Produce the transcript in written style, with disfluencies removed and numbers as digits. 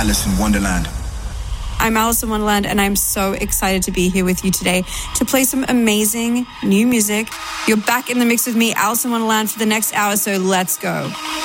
Alice in Wonderland. I'm Alice in Wonderland, and I'm so excited to be here with you today to play some amazing new music. You're back in the mix with me, Alice in Wonderland, for the next hour, so let's go.